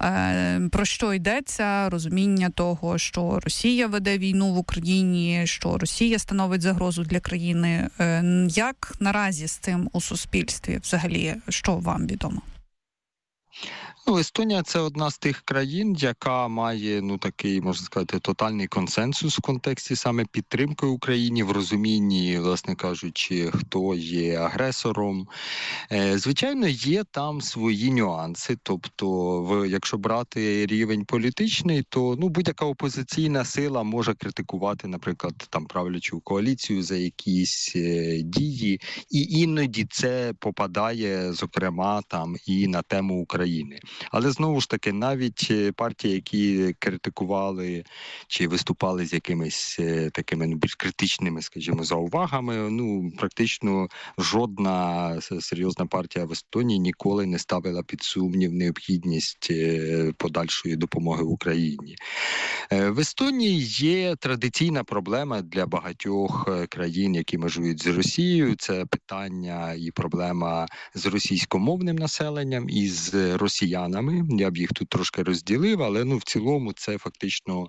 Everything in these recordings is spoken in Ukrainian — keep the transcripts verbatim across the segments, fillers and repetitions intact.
Про що йдеться? Розуміння того, що Росія веде війну в Україні, що Росія становить загрозу для країни. Як наразі з цим у суспільстві взагалі, що вам відомо? Ну, Естонія – це одна з тих країн, яка має, ну, такий, можна сказати, тотальний консенсус в контексті саме підтримки Україні, в розумінні, власне кажучи, хто є агресором. Е, звичайно, є там свої нюанси, тобто, в, якщо брати рівень політичний, то, ну, будь-яка опозиційна сила може критикувати, наприклад, там, правлячу коаліцію за якісь е, дії, і іноді це попадає, зокрема, там, і на тему України. Але знову ж таки, навіть партії, які критикували чи виступали з якимись такими, ну, більш критичними, скажімо, заувагами, ну, практично жодна серйозна партія в Естонії ніколи не ставила під сумнів необхідність подальшої допомоги Україні. В Естонії є традиційна проблема для багатьох країн, які межують з Росією. Це питання і проблема з російськомовним населенням і з росіянами. Я б їх тут трошки розділив, але, ну, в цілому це фактично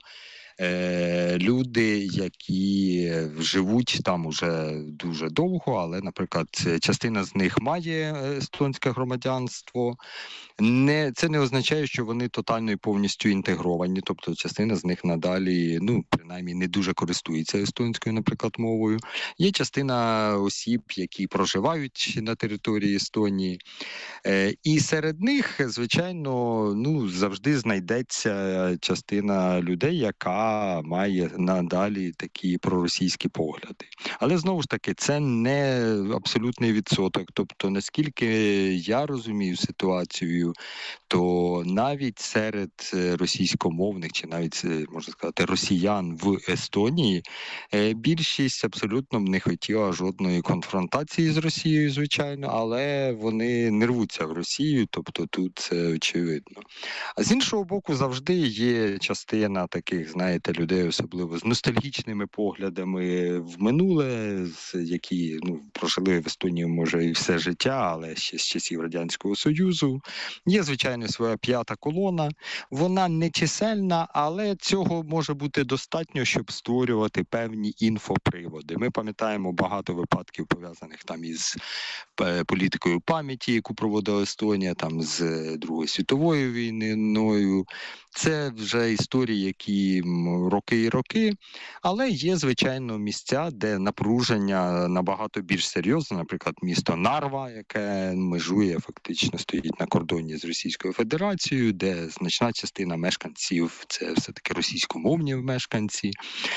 е, люди, які живуть там уже дуже довго, але, наприклад, частина з них має естонське громадянство. Не, це не означає, що вони тотально і повністю інтегровані, тобто частина з них надалі, ну, принаймні, не дуже користується естонською, наприклад, мовою. Є частина осіб, які проживають на території Естонії. Е, і серед них, звичайно, ну, завжди знайдеться частина людей, яка має надалі такі проросійські погляди. Але, знову ж таки, це не абсолютний відсоток. Тобто, наскільки я розумію ситуацію, то навіть серед російськомовних, чи навіть, можна сказати, росіян в Естонії, більшість абсолютно не хотіла жодної конфронтації з Росією, звичайно, але вони не рвуться в Росію, тобто тут це очевидно. А з іншого боку, завжди є частина таких, знаєте, людей, особливо з ностальгічними поглядами в минуле, які, ну, прожили в Естонії, може, і все життя, але ще з часів Радянського Союзу. Є, звичайно, своя п'ята колона. Вона не чисельна, але цього може бути достатньо, щоб створювати певні інфоприводи. Ми пам'ятаємо багато випадків, пов'язаних там із політикою пам'яті, яку проводила Естонія, там з Другою світовою війною. Це вже історії, які роки і роки, але є, звичайно, місця, де напруження набагато більш серйозне, наприклад, місто Нарва, яке межує, фактично стоїть на кордоні з Російською Федерацією, де значна частина мешканців – це все-таки російськомовні мешканці.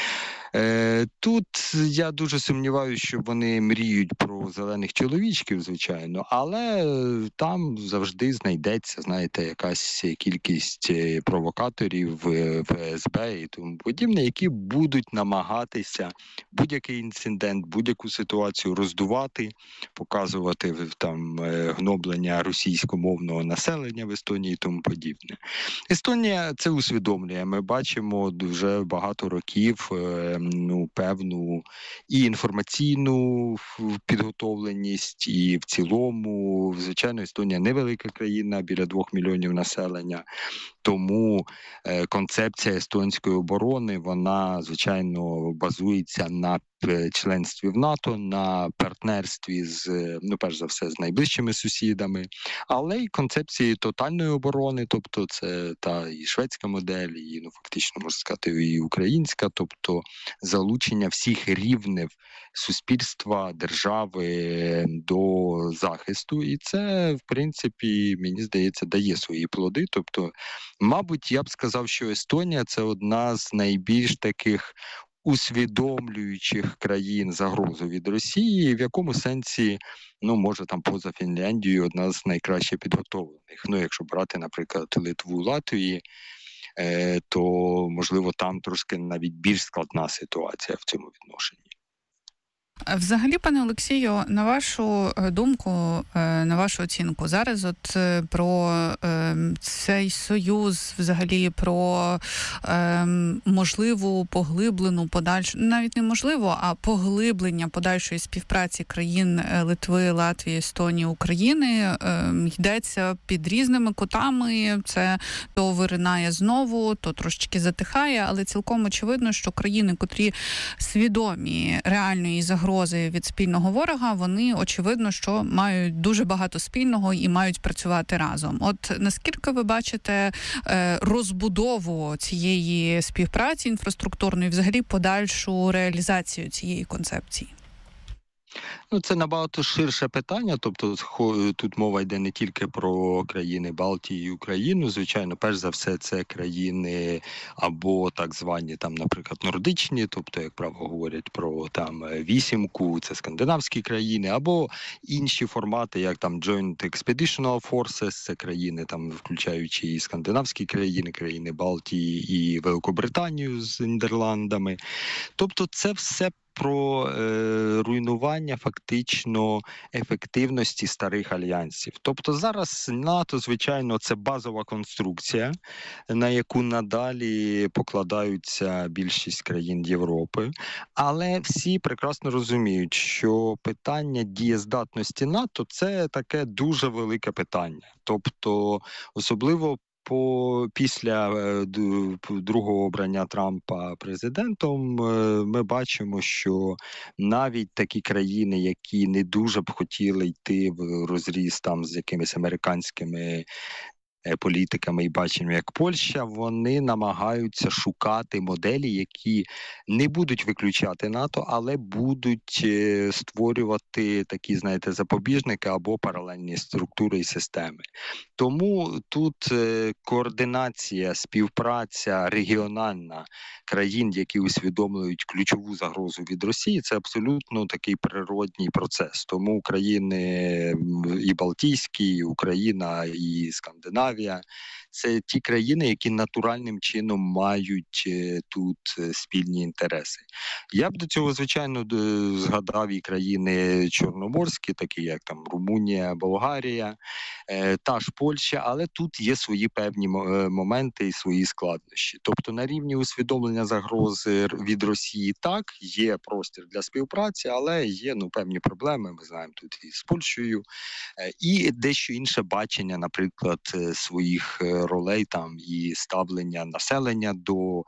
Тут я дуже сумніваюся, що вони мріють про зелених чоловічків, звичайно, але там завжди знайдеться, знаєте, якась кількість провокаторів, ФСБ і тому подібне, які будуть намагатися будь-який інцидент, будь-яку ситуацію роздувати, показувати там гноблення російськомовного населення в Естонії і тому подібне. Естонія це усвідомлює. Ми бачимо вже багато років ну, певну і інформаційну підготовленість, і в цілому, звичайно, Естонія невелика країна, біля двох мільйонів населення, тому е, концепція естонської оборони, вона, звичайно, базується на членстві в НАТО, на партнерстві з, ну, перш за все, з найближчими сусідами, але й концепції тотальної оборони, тобто це та і шведська модель, і, ну, фактично, можна сказати, і українська, тобто залучення всіх рівнів суспільства, держави до захисту. І це, в принципі, мені здається, дає свої плоди. Тобто, мабуть, я б сказав, що Естонія – це одна з найбільш таких усвідомлюючих країн загрозу від Росії, в якому сенсі, ну, може, там поза Фінляндією одна з найкраще підготовлених. Ну, якщо брати, наприклад, Литву, Латвію, е, то, можливо, там трошки навіть більш складна ситуація в цьому відношенні. Взагалі, пане Олексію, на вашу думку, на вашу оцінку, зараз от про цей союз, взагалі про можливу поглиблену подальшу, навіть не можливо, а поглиблення подальшої співпраці країн Литви, Латвії, Естонії, України йдеться під різними кутами. Це то виринає знову, то трошечки затихає, але цілком очевидно, що країни, котрі свідомі реальної загрози від спільного ворога, вони, очевидно, що мають дуже багато спільного і мають працювати разом. От наскільки ви бачите розбудову цієї співпраці інфраструктурної, взагалі подальшу реалізацію цієї концепції? Ну, це набагато ширше питання, тобто тут мова йде не тільки про країни Балтії і Україну, звичайно, перш за все це країни або так звані, там, наприклад, нордичні, тобто, як правило, говорять про там вісімку, це скандинавські країни, або інші формати, як там Joint Expeditionary Forces, це країни, там, включаючи і скандинавські країни, країни Балтії і Великобританію з Нідерландами. Тобто це все про е, руйнування фактично ефективності старих альянсів. Тобто зараз НАТО, звичайно, це базова конструкція, на яку надалі покладаються більшість країн Європи. Але всі прекрасно розуміють, що питання дієздатності НАТО – це таке дуже велике питання. Тобто, особливо По після другого обрання Трампа президентом ми бачимо, що навіть такі країни, які не дуже б хотіли йти в розріз там з якимись американськими політиками і баченням, як Польща, вони намагаються шукати моделі, які не будуть виключати НАТО, але будуть створювати такі, знаєте, запобіжники або паралельні структури і системи. Тому тут координація, співпраця регіональна країн, які усвідомлюють ключову загрозу від Росії, це абсолютно такий природній процес. Тому країни і Балтійські, і Україна, і Скандинавія, це ті країни, які натуральним чином мають тут спільні інтереси. Я б до цього, звичайно, згадав і країни чорноморські, такі як там Румунія, Болгарія, та ж Польща, але тут є свої певні моменти і свої складнощі. Тобто на рівні усвідомлення загрози від Росії так, є простір для співпраці, але є ну, певні проблеми, ми знаємо тут і з Польщею, і дещо інше бачення, наприклад, своїх ролей там і ставлення населення до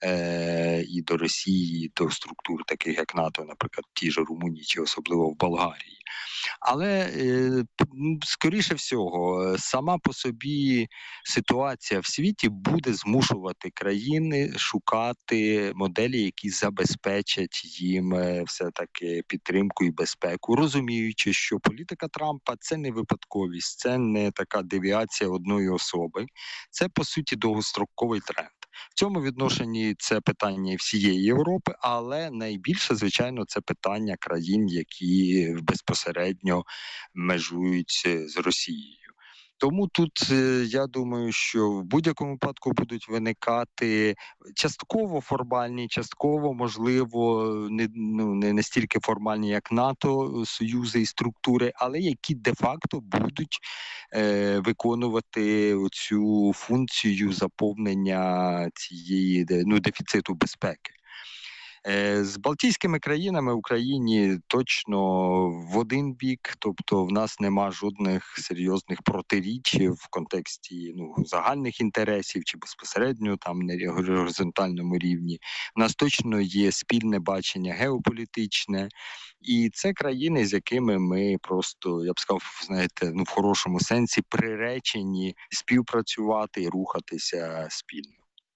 е, і до Росії, і до структур таких як НАТО, наприклад, в тій же Румунії чи особливо в Болгарії. Але, е, скоріше всього, сама по собі ситуація в світі буде змушувати країни шукати моделі, які забезпечать їм все-таки підтримку і безпеку, розуміючи, що політика Трампа – це не випадковість, це не така девіація одної особи, це, по суті, довгостроковий тренд. В цьому відношенні це питання всієї Європи, але найбільше, звичайно, це питання країн, які безпосередньо межують з Росією. Тому тут, я думаю, що в будь-якому випадку будуть виникати частково формальні, частково, можливо, не, ну, не настільки формальні, як НАТО, союзи і структури, але які де-факто будуть е, виконувати цю функцію заповнення цієї ну, дефіциту безпеки. З Балтійськими країнами в Україні точно в один бік, тобто в нас нема жодних серйозних протиріч в контексті ну, загальних інтересів чи безпосередньо там на горизонтальному рівні. У нас точно є спільне бачення геополітичне, і це країни, з якими ми просто, я б сказав, знаєте, ну в хорошому сенсі приречені співпрацювати і рухатися спільно.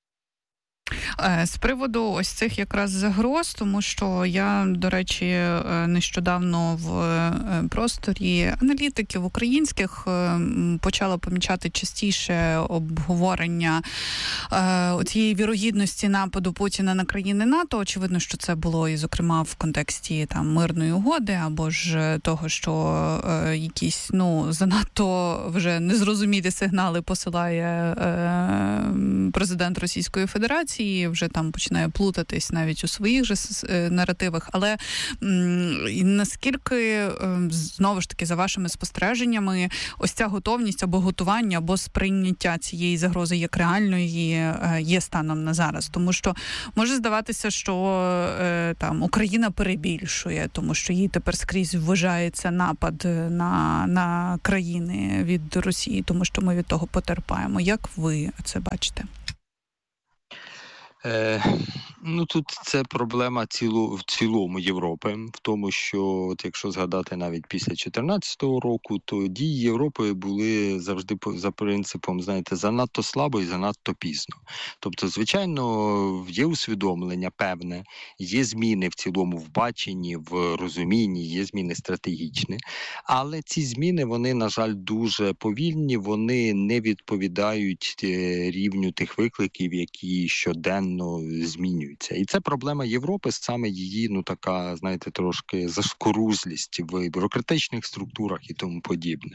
З приводу ось цих якраз загроз, тому що я, до речі, нещодавно в просторі аналітиків українських почала помічати частіше обговорення цієї вірогідності нападу Путіна на країни НАТО. Очевидно, що це було і, зокрема, в контексті там мирної угоди, або ж того, що якісь, ну, занадто вже незрозумілі сигнали посилає президент Російської Федерації, вже там починає плутатись навіть у своїх же наративах. Але наскільки, знову ж таки, за вашими спостереженнями, ось ця готовність або готування, або сприйняття цієї загрози як реальної є станом на зараз? Тому що може здаватися, що там Україна перебільшує, тому що їй тепер скрізь вважається напад на, на країни від Росії, тому що ми від того потерпаємо. Як ви це бачите? Е, ну, тут це проблема цілу, в цілому Європи, в тому, що от якщо згадати навіть після чотирнадцятого року, то дії Європи були завжди за принципом, знаєте, занадто слабо і занадто пізно. Тобто, звичайно, є усвідомлення певне, є зміни в цілому в баченні, в розумінні, є зміни стратегічні, але ці зміни, вони, на жаль, дуже повільні, вони не відповідають рівню тих викликів, які щоденно змінюються. І це проблема Європи, саме її, ну, така, знаєте, трошки зашкорузлість в бюрократичних структурах і тому подібне.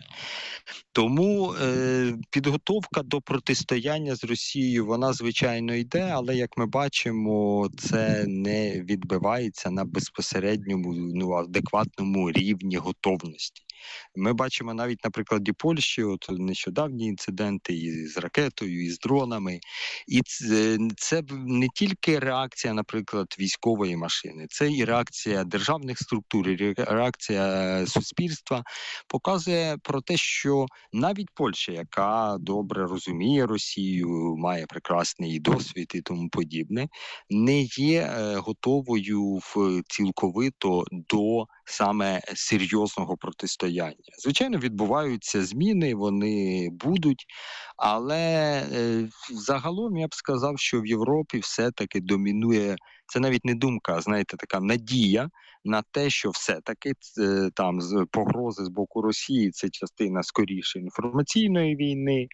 Тому е, підготовка до протистояння з Росією, вона, звичайно, йде, але, як ми бачимо, це не відбивається на безпосередньому, ну, адекватному рівні готовності. Ми бачимо навіть на прикладі Польщі, от нещодавні інциденти і з ракетою, і з дронами. І це, це не тільки реакція, наприклад, військової машини, це і реакція державних структур, і реакція суспільства. Показує про те, що навіть Польща, яка добре розуміє Росію, має прекрасний досвід і тому подібне, не є готовою в цілковито до саме серйозного протистояння. Звичайно, відбуваються зміни, вони будуть, але е, загалом я б сказав, що в Європі все-таки домінує, це навіть не думка, а, знаєте, така надія на те, що все-таки е, там погрози з боку Росії – це частина скоріше інформаційної війни,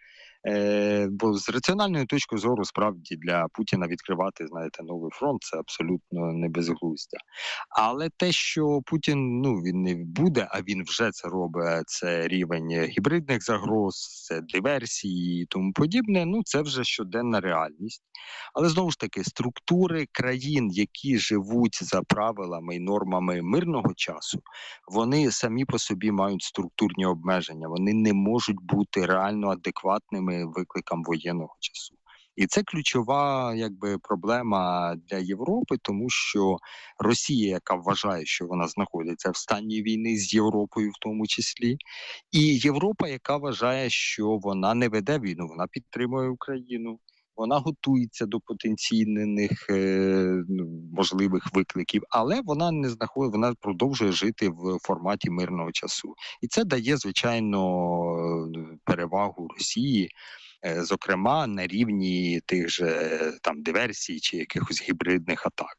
Е, бо з раціональної точки зору, справді, для Путіна відкривати, знаєте, новий фронт – це абсолютно не безглуздя. Але те, що Путін, ну, він не буде, а він вже це робить, це рівень гібридних загроз, це диверсії і тому подібне, ну, це вже щоденна реальність. Але, знову ж таки, структури країн, які живуть за правилами і нормами мирного часу, вони самі по собі мають структурні обмеження, вони не можуть бути реально адекватними викликам воєнного часу. І це ключова, якби, проблема для Європи, тому що Росія, яка вважає, що вона знаходиться в стані війни з Європою в тому числі, і Європа, яка вважає, що вона не веде війну, вона підтримує Україну, вона готується до потенційних е, можливих викликів, але вона не знаходить, вона продовжує жити в форматі мирного часу. І це дає, звичайно, перевагу Росії, е, зокрема, на рівні тих же там диверсій чи якихось гібридних атак.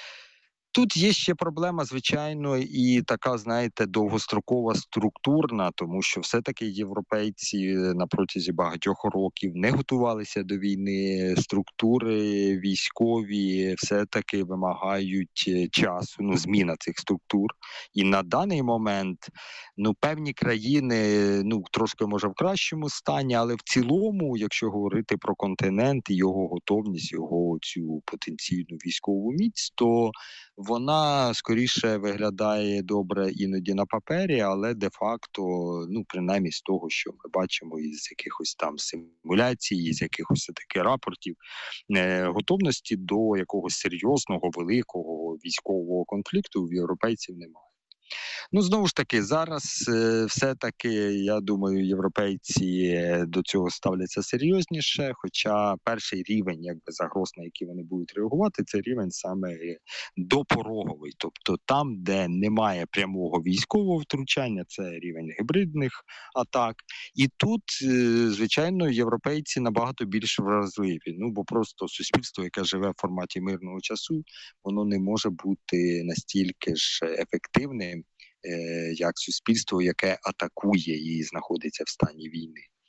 Тут є ще проблема, звичайно, і така, знаєте, довгострокова, структурна, тому що все-таки європейці на протязі багатьох років не готувалися до війни, структури військові все-таки вимагають часу, ну, зміна цих структур. І на даний момент, ну, певні країни, ну, трошки, може, в кращому стані, але в цілому, якщо говорити про континент і його готовність, його цю потенційну військову міць, то вона скоріше виглядає добре іноді на папері, але де-факто, ну, принаймні з того, що ми бачимо із якихось там симуляцій, із якихось таких рапортів, е, готовності до якогось серйозного, великого військового конфлікту в європейців немає. Ну, знову ж таки, зараз е, все-таки, я думаю, європейці до цього ставляться серйозніше, хоча перший рівень, якби, загроз, на які вони будуть реагувати, це рівень саме допороговий. Тобто там, де немає прямого військового втручання, це рівень гібридних атак. І тут, е, звичайно, європейці набагато більш вразливі. Ну, бо просто суспільство, яке живе в форматі мирного часу, воно не може бути настільки ж ефективним, як суспільство, яке атакує і знаходиться в стані війни.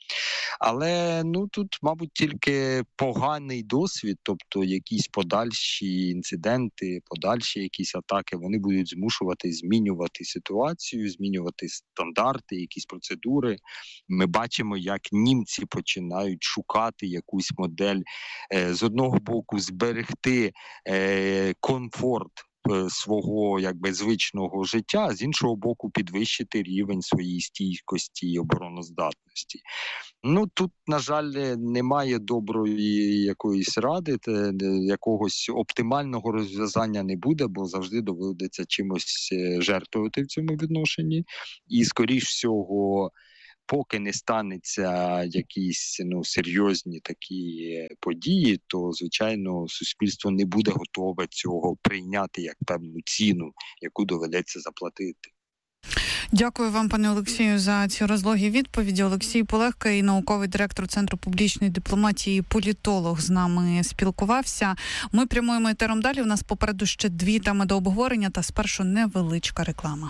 Але, ну, тут, мабуть, тільки поганий досвід, тобто якісь подальші інциденти, подальші якісь атаки, вони будуть змушувати змінювати ситуацію, змінювати стандарти, якісь процедури. Ми бачимо, як німці починають шукати якусь модель, е, з одного боку зберегти е, комфорт свого якби звичного життя, а з іншого боку підвищити рівень своєї стійкості і обороноздатності. Ну, тут, на жаль, немає доброї якоїсь ради, те, якогось оптимального розв'язання не буде, бо завжди доведеться чимось жертвувати в цьому відношенні. І, скоріш всього, поки не станеться якісь ну, серйозні такі події, то, звичайно, суспільство не буде готове цього прийняти як певну ціну, яку доведеться заплатити. Дякую вам, пане Олексію, за ці розлогі відповіді. Олексій Полегка, і науковий директор Центру публічної дипломатії, політолог, з нами спілкувався. Ми прямуємо етером далі. У нас попереду ще дві теми до обговорення, та спершу невеличка реклама.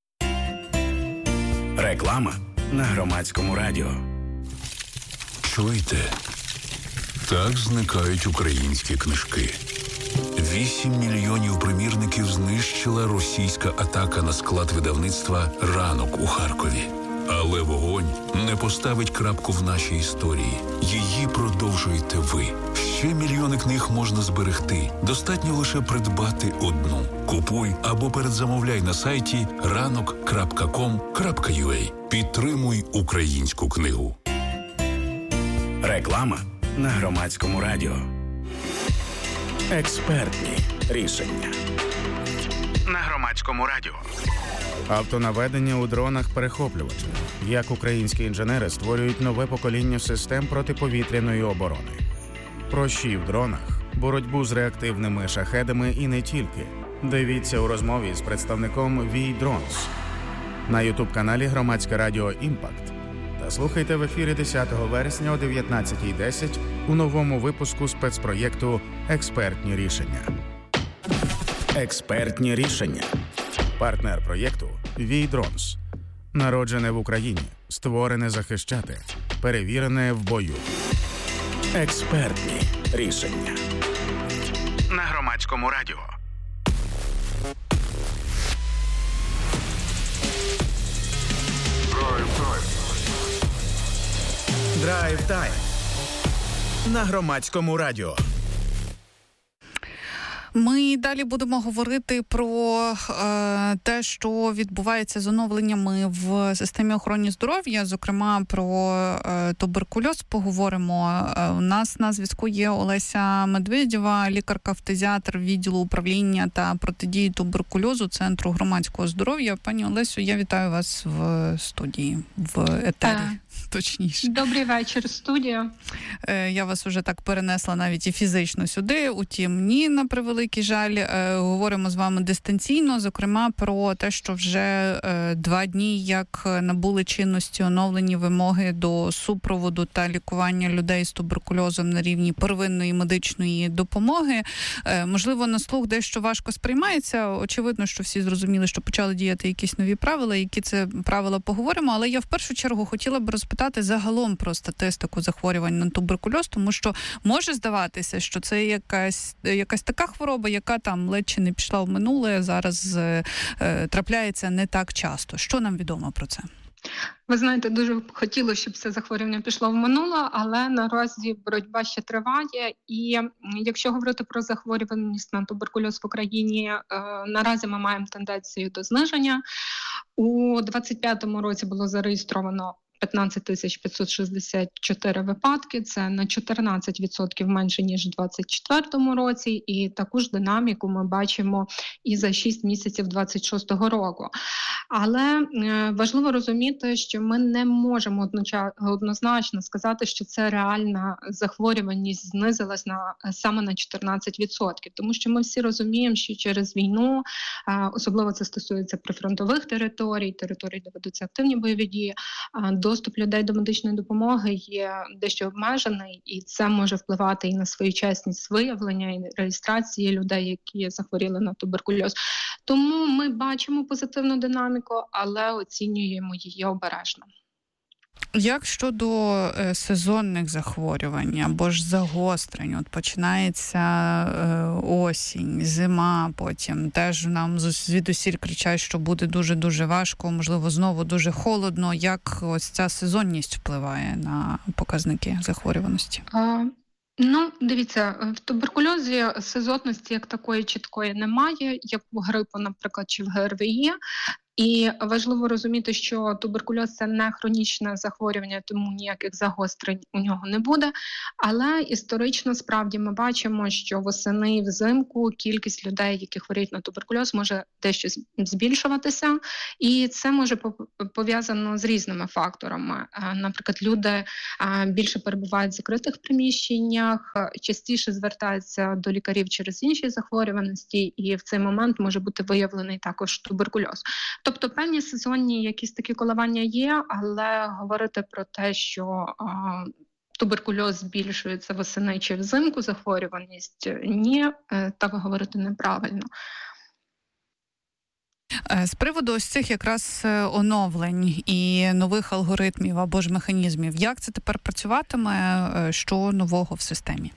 Реклама на Громадському радіо. Чуєте? Так зникають українські книжки. Вісім мільйонів примірників знищила російська атака на склад видавництва «Ранок» у Харкові. Але вогонь не поставить крапку в нашій історії. Її продовжуєте ви. Ще мільйони книг можна зберегти. Достатньо лише придбати одну. Купуй або передзамовляй на сайті ранок крапка ком крапка ю а. Підтримуй українську книгу. Реклама на Громадському радіо. Експертні рішення на Громадському радіо. Автонаведення у дронах-перехоплювачах. Як українські інженери створюють нове покоління систем протиповітряної оборони. Прощі в дронах, боротьбу з реактивними шахедами і не тільки. Дивіться у розмові з представником ві Drones на ютуб-каналі Громадське радіо «Імпакт». Та слухайте в ефірі десятого вересня о дев'ятнадцятій десять у новому випуску спецпроєкту «Експертні рішення». Експертні рішення. Партнер проєкту ві Drones. Народжене в Україні, створене захищати, перевірене в бою. Експертні рішення на Громадському радіо. Драйв тайм на Громадському радіо. Ми далі будемо говорити про е, те, що відбувається з оновленнями в системі охорони здоров'я, зокрема про е, туберкульоз поговоримо. Е, у нас на зв'язку є Олеся Медведєва, лікарка-фтизіатр відділу управління та протидії туберкульозу Центру громадського здоров'я. Пані Олесю, я вітаю вас в студії, в етері. А. Точніше. Добрий вечір, студія. Я вас уже так перенесла навіть і фізично сюди, утім ні, на превеликий жаль. Говоримо з вами дистанційно, зокрема про те, що вже два дні, як набули чинності оновлені вимоги до супроводу та лікування людей з туберкульозом на рівні первинної медичної допомоги. Можливо, на слух дещо важко сприймається. Очевидно, що всі зрозуміли, що почали діяти якісь нові правила, які це правила поговоримо, але я в першу чергу хотіла б розпитати загалом про статистику захворювань на туберкульоз, тому що може здаватися, що це якась, якась така хвороба, яка там ледь чи не пішла в минуле, зараз е, трапляється не так часто. Що нам відомо про це? Ви знаєте, дуже б хотілося, щоб це захворювання пішло в минуле, але наразі боротьба ще триває. І якщо говорити про захворюваність на туберкульоз в Україні, е, наразі ми маємо тенденцію до зниження. У двадцять п'ятому році було зареєстровано п'ятнадцять тисяч п'ятсот шістдесят чотири випадки, це на чотирнадцять відсотків менше, ніж у двадцять четвертому році, і таку ж динаміку ми бачимо і за шість місяців двадцять шостого року. Але е, важливо розуміти, що ми не можемо одноча, однозначно сказати, що це реальна захворюваність знизилась на, саме на чотирнадцять відсотків, тому що ми всі розуміємо, що через війну, е, особливо це стосується прифронтових територій, територій, де ведуться активні бойові дії, е, доступ людей до медичної допомоги є дещо обмежений, і це може впливати і на своєчасність виявлення, і реєстрації людей, які захворіли на туберкульоз. Тому ми бачимо позитивну динаміку, але оцінюємо її обережно. Як щодо е, сезонних захворювань або ж загострень? От починається е, осінь, зима, потім теж нам звідусіль кричать, що буде дуже-дуже важко, можливо, знову дуже холодно. Як ось ця сезонність впливає на показники захворюваності? А... Ну, дивіться, в туберкульозі сезонності як такої чіткої немає, як у грипу, наприклад, чи в ГРВІ. І важливо розуміти, що туберкульоз – це не хронічне захворювання, тому ніяких загострень у нього не буде. Але історично, справді, ми бачимо, що восени і взимку кількість людей, які хворіють на туберкульоз, може дещо збільшуватися. І це може пов'язано з різними факторами. Наприклад, люди більше перебувають в закритих приміщеннях, частіше звертаються до лікарів через інші захворюваності, і в цей момент може бути виявлений також туберкульоз. Тобто певні сезонні якісь такі коливання є, але говорити про те, що а, туберкульоз збільшується восени чи взимку, захворюваність, ні, так говорити неправильно. З приводу ось цих якраз оновлень і нових алгоритмів або ж механізмів, як це тепер працюватиме, що нового в системі?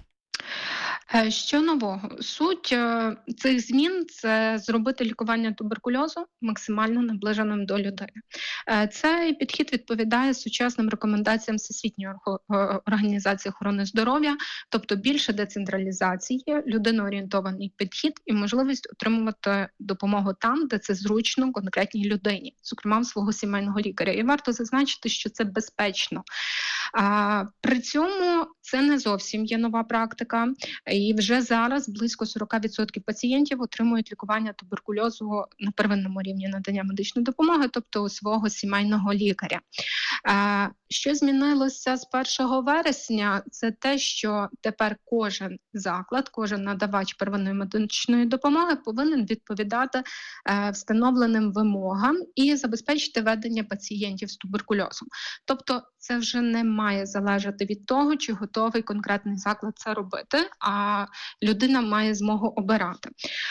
Що нового? Суть цих змін – це зробити лікування туберкульозу максимально наближеним до людини. Цей підхід відповідає сучасним рекомендаціям Всесвітньої організації охорони здоров'я, тобто більше децентралізації, людиноорієнтований підхід і можливість отримувати допомогу там, де це зручно конкретній людині, зокрема в свого сімейного лікаря. І варто зазначити, що це безпечно. А, при цьому це не зовсім є нова практика, і вже зараз близько сорок відсотків пацієнтів отримують лікування туберкульозу на первинному рівні надання медичної допомоги, тобто у свого сімейного лікаря. А, що змінилося з першого вересня? Це те, що тепер кожен заклад, кожен надавач первинної медичної допомоги повинен відповідати е, встановленим вимогам і забезпечити ведення пацієнтів з туберкульозом. Тобто це вже не має залежати від того, чи готовий конкретний заклад це робити, а людина має змогу обирати.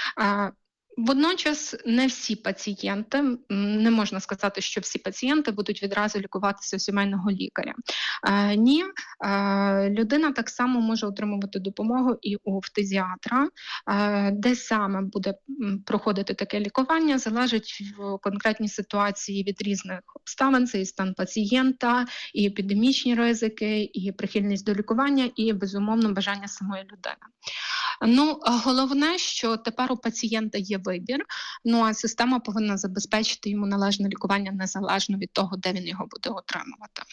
Водночас не всі пацієнти, не можна сказати, що всі пацієнти будуть відразу лікуватися у сімейного лікаря. Е, ні, е, людина так само може отримувати допомогу і у фтизіатра. Е, де саме буде проходити таке лікування, залежить в конкретній ситуації від різних обставин. Це і стан пацієнта, і епідемічні ризики, і прихильність до лікування, і, безумовно, бажання самої людини. Ну, головне, що тепер у пацієнта є вибір, ну а система повинна забезпечити йому належне лікування незалежно від того, де він його буде отримувати.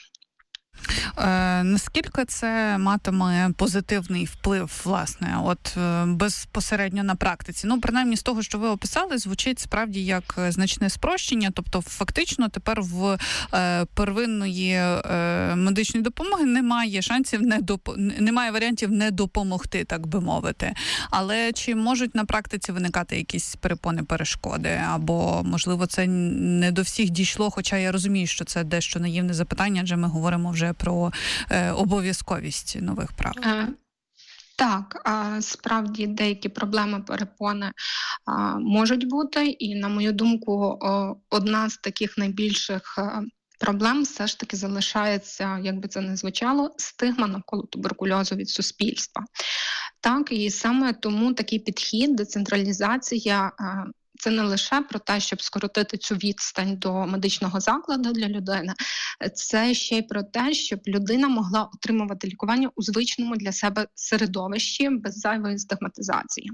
Е, наскільки це матиме позитивний вплив, власне, от е, безпосередньо на практиці? Ну, принаймні, з того, що ви описали, звучить справді як значне спрощення, тобто фактично тепер в е, первинної е, медичної допомоги немає шансів, не доп... немає варіантів не допомогти, так би мовити. Але чи можуть на практиці виникати якісь перепони, перешкоди? Або, можливо, це не до всіх дійшло, хоча я розумію, що це дещо наївне запитання, адже ми говоримо вже про е, обов'язковість нових правил. Е, так, а справді деякі проблеми, перепони а, можуть бути, і, на мою думку, о, одна з таких найбільших а, проблем все ж таки залишається, як би це не звучало, стигма навколо туберкульозу від суспільства. Так, і саме тому такий підхід, децентралізація а, це не лише про те, щоб скоротити цю відстань до медичного закладу для людини, це ще й про те, щоб людина могла отримувати лікування у звичному для себе середовищі без зайвої стигматизації.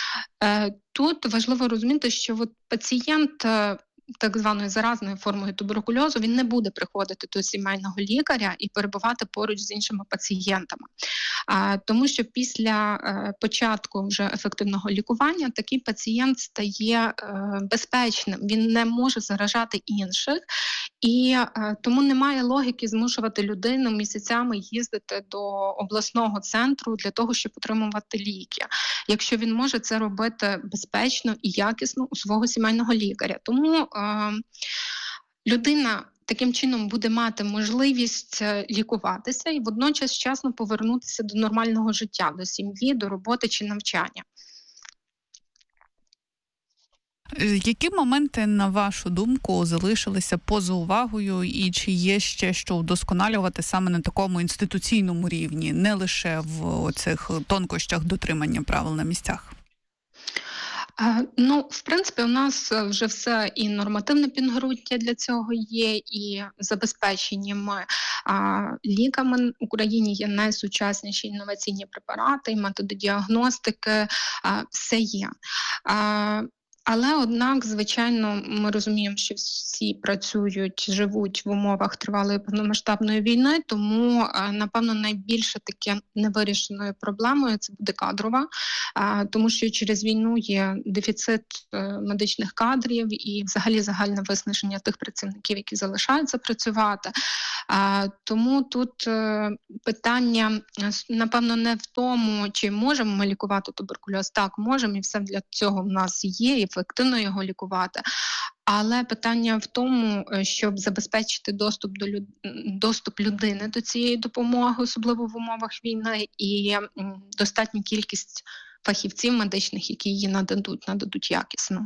Тут важливо розуміти, що от пацієнт так званою заразною формою туберкульозу, він не буде приходити до сімейного лікаря і перебувати поруч з іншими пацієнтами. А, тому що після а, початку вже ефективного лікування такий пацієнт стає а, безпечним, він не може заражати інших, і а, тому немає логіки змушувати людину місяцями їздити до обласного центру для того, щоб отримувати ліки, якщо він може це робити безпечно і якісно у свого сімейного лікаря. Тому а, людина таким чином буде мати можливість лікуватися і водночас вчасно повернутися до нормального життя, до сім'ї, до роботи чи навчання. Які моменти, на вашу думку, залишилися поза увагою і чи є ще що вдосконалювати саме на такому інституційному рівні, не лише в цих тонкощах дотримання правил на місцях? Ну, в принципі, у нас вже все і нормативне підґрунтя для цього є, і забезпечені ми а, ліками. В Україні є найсучасніші інноваційні препарати, і методи діагностики, а, все є. А, Але, однак, звичайно, ми розуміємо, що всі працюють, живуть в умовах тривалої повномасштабної війни, тому, напевно, найбільше таке невирішеною проблемою – це буде кадрова, тому що через війну є дефіцит медичних кадрів і взагалі загальне виснаження тих працівників, які залишаються працювати. Тому тут питання, напевно, не в тому, чи можемо ми лікувати туберкульоз. Так, можемо, і все для цього в нас є, і ефективно його лікувати. Але питання в тому, щоб забезпечити доступ до люд... доступ людини до цієї допомоги, особливо в умовах війни, і достатню кількість фахівців медичних, які її нададуть, нададуть якісно.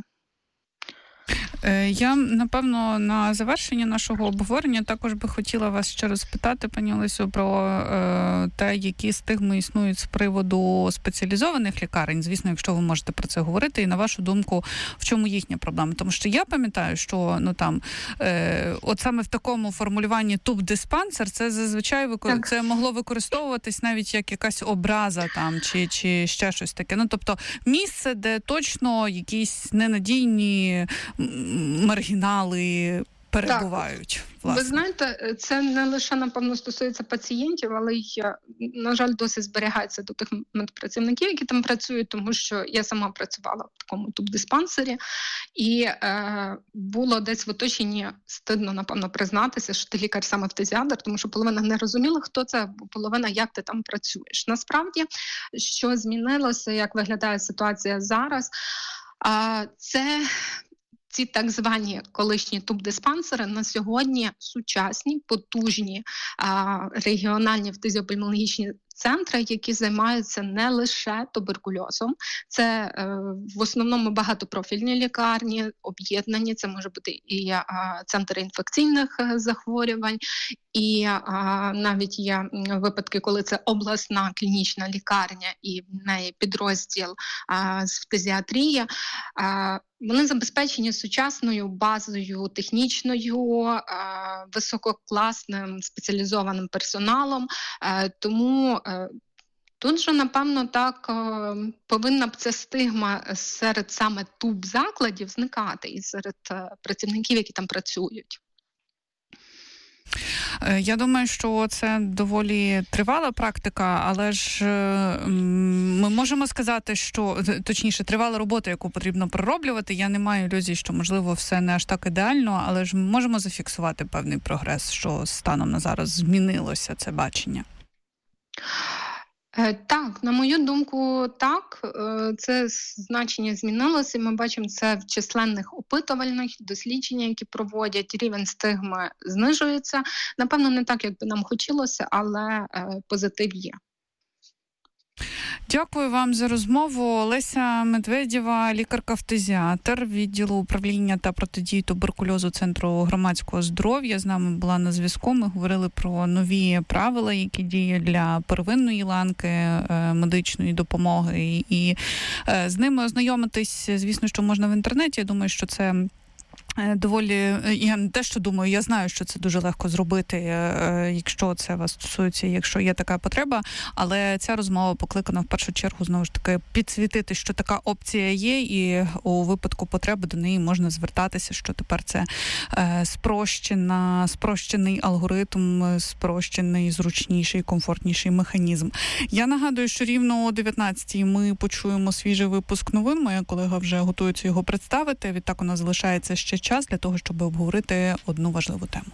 Я, напевно, на завершення нашого обговорення також би хотіла вас ще розпитати, пані Олесю, про е, те, які стигми існують з приводу спеціалізованих лікарень. Звісно, якщо ви можете про це говорити, і на вашу думку, в чому їхня проблема? Тому що я пам'ятаю, що ну там е, от саме в такому формулюванні тубдиспансер, це зазвичай викор... це могло використовуватись навіть як якась образа там чи, чи ще щось таке. Ну, тобто місце, де точно якісь ненадійні маргінали перебувають. Ви знаєте, це не лише, напевно, стосується пацієнтів, але й, на жаль, досі зберігається до тих медпрацівників, які там працюють, тому що я сама працювала в такому тубдиспансері, і е, було десь в оточенні, стидно, напевно, признатися, що ти лікар-самофтезіатр, тому що половина не розуміла, хто це, бо половина, як ти там працюєш. Насправді, що змінилося, як виглядає ситуація зараз, е, це... Ці так звані колишні тубдиспансери на сьогодні сучасні, потужні а, регіональні фтизіопульмонологічні центри, які займаються не лише туберкульозом. Це е, в основному багатопрофільні лікарні, об'єднані, це може бути і а, центри інфекційних захворювань, і а, навіть є випадки, коли це обласна клінічна лікарня і в неї підрозділ а, з фтизіатрії. А, Вони забезпечені сучасною базою технічною, висококласним спеціалізованим персоналом, тому тут же, напевно, так повинна б ця стигма серед саме туб-закладів зникати і серед працівників, які там працюють. Я думаю, що це доволі тривала практика, але ж ми можемо сказати, що, точніше, тривала робота, яку потрібно пророблювати. Я не маю ілюзій, що, можливо, все не аж так ідеально, але ж ми можемо зафіксувати певний прогрес, що станом на зараз змінилося це бачення. Так, на мою думку, так, це значення змінилося, ми бачимо це в численних опитувальних дослідженнях, які проводять, рівень стигми знижується. Напевно, не так, як би нам хотілося, але позитив є. Дякую вам за розмову. Олеся Медведєва, лікарка-фтизіатр відділу управління та протидії туберкульозу Центру громадського здоров'я. З нами була на зв'язку. Ми говорили про нові правила, які діють для первинної ланки медичної допомоги. І з ними ознайомитись, звісно, що можна в інтернеті. Я думаю, що це доволі, я не те, що думаю, я знаю, що це дуже легко зробити, якщо це вас стосується, якщо є така потреба, але ця розмова покликана в першу чергу, знову ж таки, підсвітити, що така опція є, і у випадку потреби до неї можна звертатися, що тепер це спрощена, спрощений алгоритм, спрощений, зручніший, комфортніший механізм. Я нагадую, що рівно о дев'ятнадцятій ми почуємо свіжий випуск новин, моя колега вже готується його представити, відтак у нас залишається ще час для того, щоб обговорити одну важливу тему.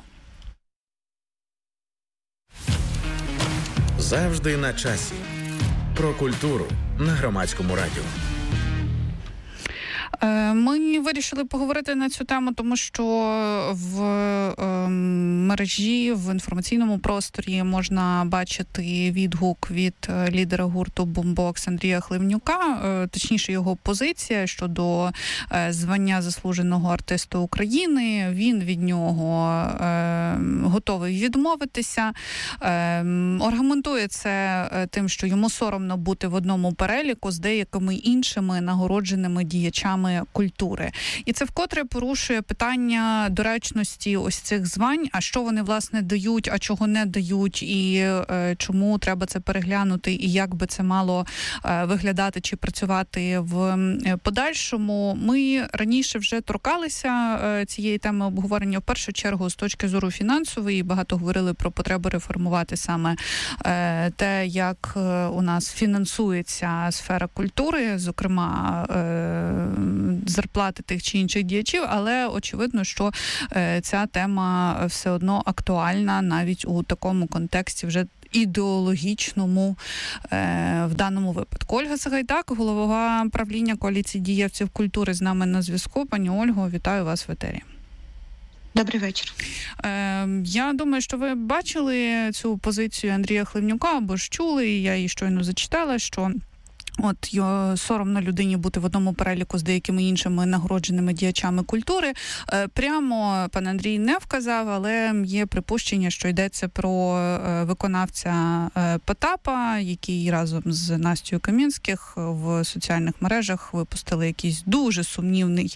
Завжди на часі. Про культуру на Громадському радіо. Ми вирішили поговорити на цю тему, тому що в мережі, в інформаційному просторі можна бачити відгук від лідера гурту «Бумбокс» Андрія Хливнюка, точніше його позиція щодо звання заслуженого артиста України. Він від нього готовий відмовитися. Аргументує це тим, що йому соромно бути в одному переліку з деякими іншими нагородженими діячами культури. І це вкотре порушує питання доречності ось цих звань, а що вони, власне, дають, а чого не дають, і е, чому треба це переглянути, і як би це мало е, виглядати чи працювати в подальшому. Ми раніше вже торкалися е, цієї теми обговорення, в першу чергу, з точки зору фінансової, багато говорили про потребу реформувати саме е, те, як е, у нас фінансується сфера культури, зокрема е, зарплати тих чи інших діячів, але очевидно, що е, ця тема все одно актуальна навіть у такому контексті вже ідеологічному е, в даному випадку. Ольга Сагайдак, голова правління коаліції діячів культури, з нами на зв'язку. Пані Ольго, вітаю вас в етері. Добрий вечір. Е, я думаю, що ви бачили цю позицію Андрія Хливнюка, або ж чули, і я її щойно зачитала, що от його соромно людині бути в одному переліку з деякими іншими нагородженими діячами культури. Прямо пан Андрій не вказав, але є припущення, що йдеться про виконавця Потапа, який разом з Настею Камінських в соціальних мережах випустили якийсь дуже сумнівний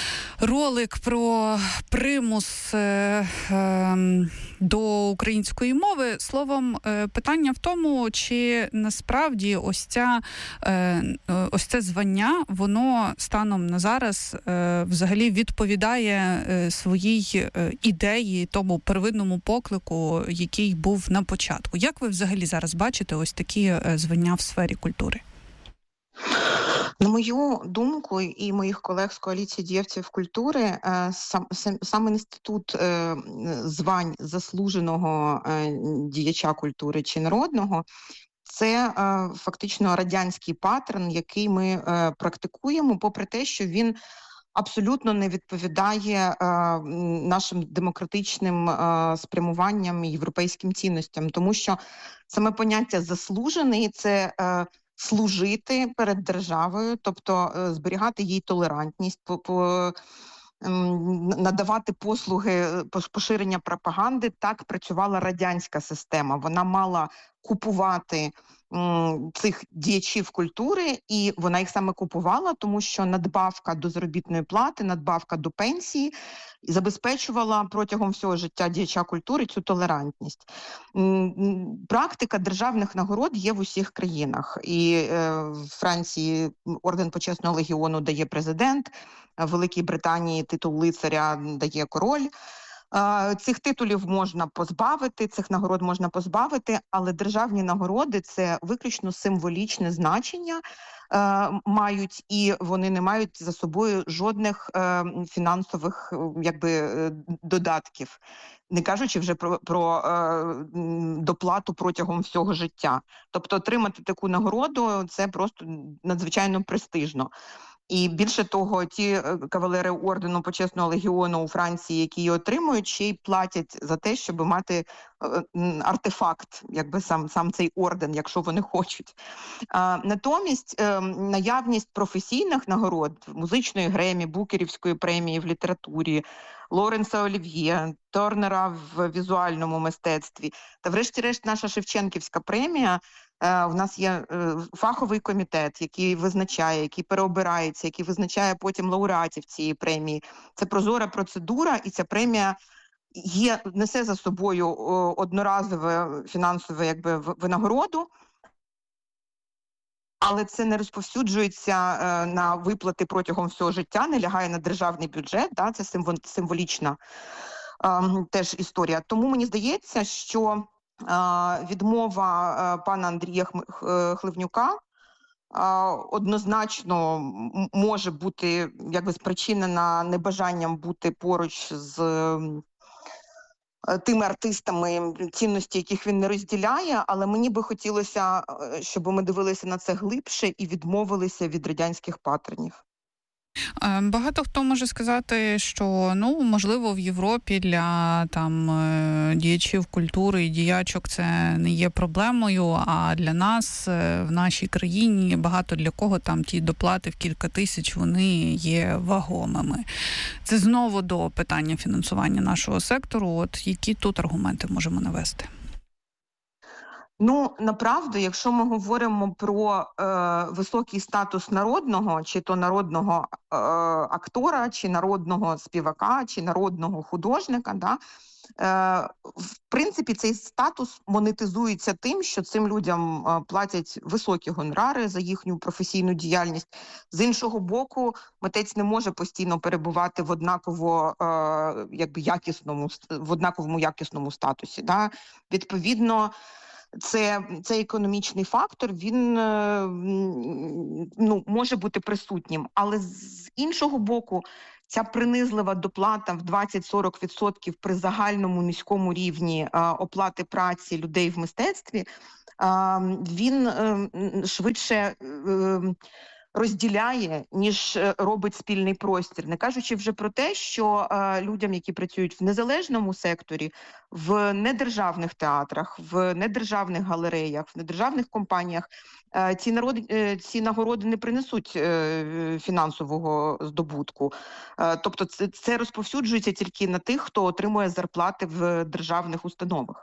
ролик про примус е, е, до української мови. Словом, е, питання в тому, чи насправді ось ця е, ось це звання, воно станом на зараз е, взагалі відповідає е, своїй е, ідеї, тому первинному поклику, який був на початку. Як ви взагалі зараз бачите ось такі е, звання в сфері культури? На мою думку і моїх колег з коаліції діячів культури, сам, сам, сам інститут звань заслуженого діяча культури чи народного – це фактично радянський паттерн, який ми практикуємо, попри те, що він абсолютно не відповідає нашим демократичним спрямуванням і європейським цінностям, тому що саме поняття «заслужений» – це служити перед державою, тобто зберігати їй толерантність, по, по, надавати послуги поширення пропаганди. Так працювала радянська система. Вона мала купувати м, цих діячів культури, і вона їх саме купувала, тому що надбавка до заробітної плати, надбавка до пенсії забезпечувала протягом всього життя діяча культури цю толерантність. Практика державних нагород є в усіх країнах. І е, в Франції орден почесного легіону дає президент, в Великій Британії титул лицаря дає король. Е, цих титулів можна позбавити, цих нагород можна позбавити, але державні нагороди – це виключно символічне значення, Е, мають, і вони не мають за собою жодних е, фінансових якби, е, додатків, не кажучи вже про, про е, доплату протягом всього життя. Тобто отримати таку нагороду – це просто надзвичайно престижно. І більше того, ті кавалери ордену почесного легіону у Франції, які її отримують, ще й платять за те, щоб мати артефакт, якби сам, сам цей орден, якщо вони хочуть. А, натомість е, наявність професійних нагород, музичної Гремі, Букерівської премії в літературі, Лоренса Олів'є, Торнера в візуальному мистецтві та врешті-решт наша Шевченківська премія. У нас є фаховий комітет, який визначає, який переобирається, який визначає потім лауреатів цієї премії. Це прозора процедура, і ця премія є, несе за собою одноразове фінансове якби, винагороду, але це не розповсюджується на виплати протягом всього життя, не лягає на державний бюджет, да, це символічна теж історія. Тому мені здається, що відмова пана Андрія Хливнюка однозначно може бути якби спричинена небажанням бути поруч з тими артистами, цінності, яких він не розділяє, але мені би хотілося, щоб ми дивилися на це глибше і відмовилися від радянських паттернів. Багато хто може сказати, що, ну, можливо, в Європі для там діячів культури і діячок це не є проблемою, а для нас в нашій країні багато для кого там ті доплати в кілька тисяч, вони є вагомими. Це знову до питання фінансування нашого сектору. От які тут аргументи можемо навести? Ну, направду, якщо ми говоримо про е, високий статус народного, чи то народного е, актора, чи народного співака, чи народного художника, да, е, в принципі, цей статус монетизується тим, що цим людям е, платять високі гонорари за їхню професійну діяльність. З іншого боку, митець не може постійно перебувати в однаково, е, якби якісному, в однаковому якісному статусі. Да. Відповідно, Це, цей економічний фактор, він ну, може бути присутнім. Але з іншого боку, ця принизлива доплата в двадцять-сорок відсотків при загальному низькому рівні а, оплати праці людей в мистецтві, а, він а, швидше а, розділяє, ніж робить спільний простір. Не кажучи вже про те, що а, людям, які працюють в незалежному секторі, в недержавних театрах, в недержавних галереях, в недержавних компаніях, а, ці, народи, ці нагороди не принесуть а, фінансового здобутку. А, тобто це, це розповсюджується тільки на тих, хто отримує зарплати в державних установах.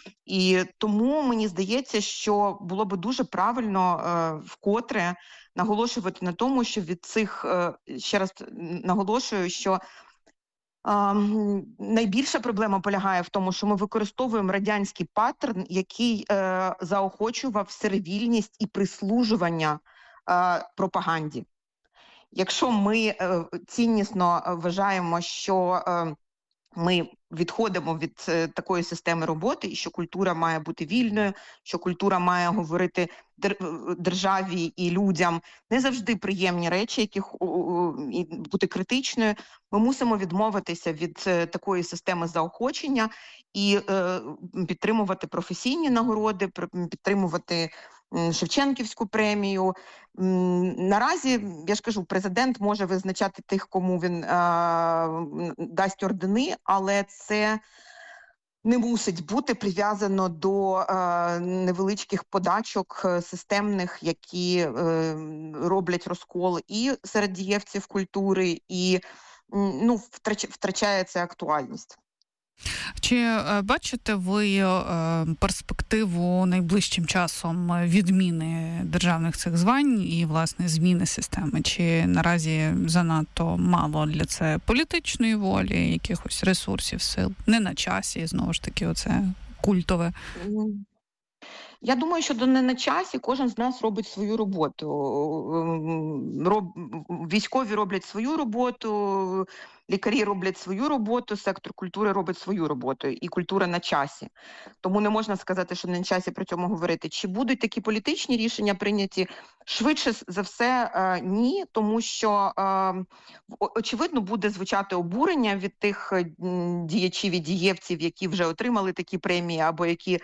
І тому мені здається, що було би дуже правильно а, вкотре наголошувати на тому, що від цих, ще раз наголошую, що а, найбільша проблема полягає в тому, що ми використовуємо радянський паттерн, який е, заохочував сервільність і прислужування е, пропаганді. Якщо ми е, ціннісно вважаємо, що е, ми відходимо від е, такої системи роботи, і що культура має бути вільною, що культура має говорити дер- державі і людям не завжди приємні речі, яких у, у, і бути критичною, ми мусимо відмовитися від е, такої системи заохочення і е, підтримувати професійні нагороди, підтримувати Шевченківську премію. Наразі, я ж кажу, президент може визначати тих, кому він а, дасть ордени, але це не мусить бути прив'язано до а, невеличких подачок системних, які а, роблять розкол і серед дієвців культури, і ну, втрач, втрачає це актуальність. Чи бачите ви перспективу найближчим часом відміни державних цих звань і, власне, зміни системи? Чи наразі занадто мало для це політичної волі, якихось ресурсів, сил? Не на часі, знову ж таки, оце культове. Я думаю, що до не на часі кожен з нас робить свою роботу. Роб... Військові роблять свою роботу, лікарі роблять свою роботу, сектор культури робить свою роботу, і культура на часі. Тому не можна сказати, що не на часі при цьому говорити. Чи будуть такі політичні рішення прийняті? Швидше за все, ні, тому що, очевидно, буде звучати обурення від тих діячів і дієвців, які вже отримали такі премії або які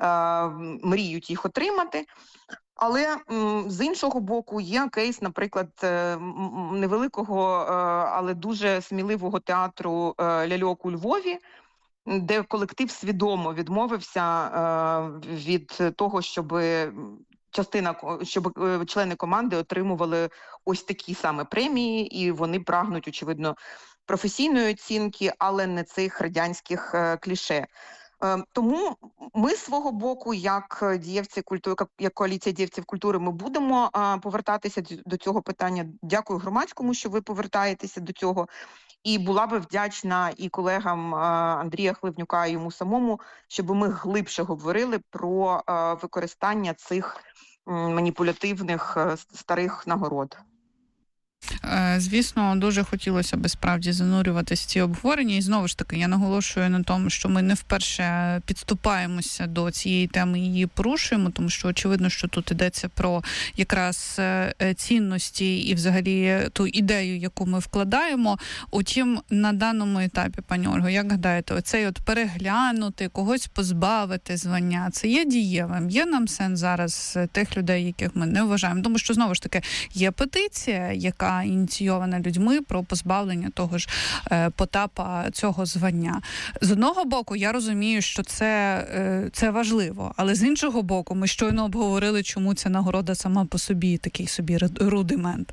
мріють їх отримати. Але з іншого боку є кейс, наприклад, невеликого, але дуже сміливого театру «Ляльок» у Львові, де колектив свідомо відмовився від того, щоб частина, щоб члени команди отримували ось такі саме премії, і вони прагнуть, очевидно, професійної оцінки, але не цих радянських кліше. Тому ми з свого боку, як дієвці культури, як коаліція дієвців культури, ми будемо повертатися до цього питання. Дякую громадському, що ви повертаєтеся до цього. І була би вдячна і колегам Андрія Хливнюка, і йому самому, щоб ми глибше говорили про використання цих маніпулятивних старих нагород. Звісно, дуже хотілося б справді занурюватися в ці обговорення. І знову ж таки, я наголошую на тому, що ми не вперше підступаємося до цієї теми і її порушуємо, тому що очевидно, що тут йдеться про якраз цінності і взагалі ту ідею, яку ми вкладаємо. Утім, на даному етапі, пані Ольго, як гадаєте, оцей от переглянути, когось позбавити звання, це є дієвим? Є нам сенс зараз тих людей, яких ми не вважаємо? Тому що, знову ж таки, є петиція, яка яка ініційована людьми, про позбавлення того ж Потапа цього звання. З одного боку, я розумію, що це, це важливо, але з іншого боку, ми щойно обговорили, чому ця нагорода сама по собі такий собі рудимент.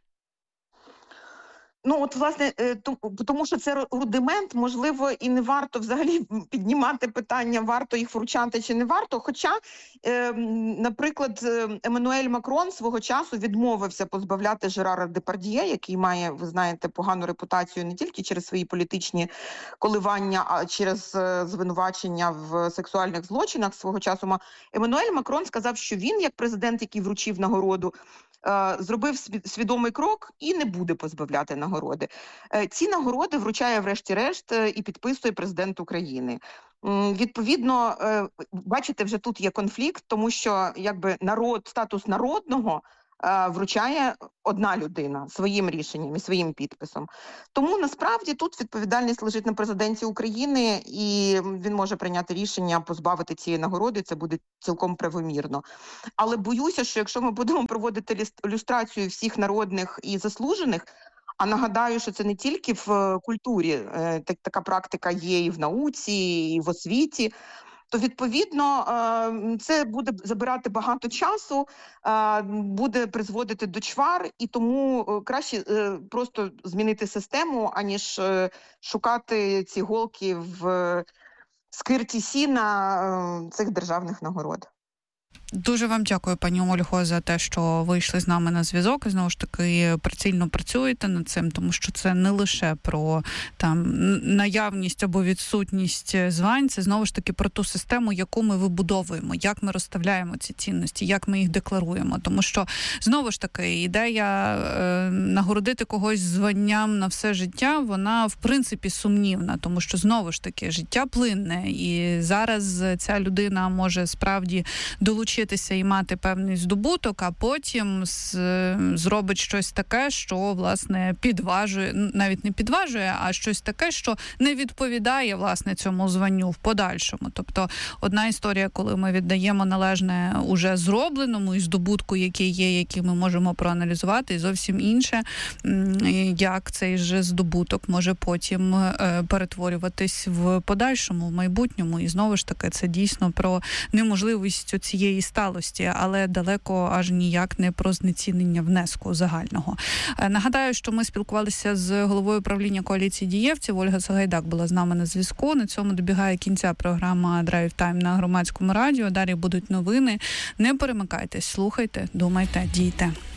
Ну, от, власне, тому що це рудимент, можливо, і не варто взагалі піднімати питання, варто їх вручати чи не варто. Хоча, е, наприклад, Еммануель Макрон свого часу відмовився позбавляти Жерара Депардьє, який має, ви знаєте, погану репутацію не тільки через свої політичні коливання, а через звинувачення в сексуальних злочинах свого часу. Еммануель Макрон сказав, що він, як президент, який вручив нагороду, зробив свідомий крок і не буде позбавляти нагороди. Ці нагороди вручає врешті-решт і підписує президент України. Відповідно, бачите, вже тут є конфлікт, тому що якби народ, статус народного вручає одна людина своїм рішенням і своїм підписом. Тому насправді тут відповідальність лежить на президенті України, і він може прийняти рішення позбавити цієї нагороди, це буде цілком правомірно. Але боюся, що якщо ми будемо проводити люстрацію всіх народних і заслужених, а нагадаю, що це не тільки в культурі, така практика є і в науці, і в освіті, то, відповідно, це буде забирати багато часу, буде призводити до чвар, і тому краще просто змінити систему, аніж шукати ці голки в скирті сіна цих державних нагород. Дуже вам дякую, пані Ольго, за те, що вийшли з нами на зв'язок і, знову ж таки, прицільно працюєте над цим, тому що це не лише про там наявність або відсутність звань, це, знову ж таки, про ту систему, яку ми вибудовуємо, як ми розставляємо ці цінності, як ми їх декларуємо. Тому що, знову ж таки, ідея е, нагородити когось званням на все життя, вона, в принципі, сумнівна, тому що, знову ж таки, життя плинне, і зараз ця людина може справді долучитися і мати певний здобуток, а потім з, зробить щось таке, що, власне, підважує, навіть не підважує, а щось таке, що не відповідає, власне, цьому званню в подальшому. Тобто, одна історія, коли ми віддаємо належне уже зробленому і здобутку, який є, який ми можемо проаналізувати, і зовсім інше, як цей же здобуток може потім перетворюватись в подальшому, в майбутньому. І, знову ж таки, це дійсно про неможливість цієї сталості, але далеко аж ніяк не про знецінення внеску загального. Нагадаю, що ми спілкувалися з головою правління коаліції дієвців. Ольга Сагайдак була з нами на зв'язку. На цьому добігає кінця програма «Драйв Тайм» на Громадському радіо. Далі будуть новини. Не перемикайтесь, слухайте, думайте, дійте.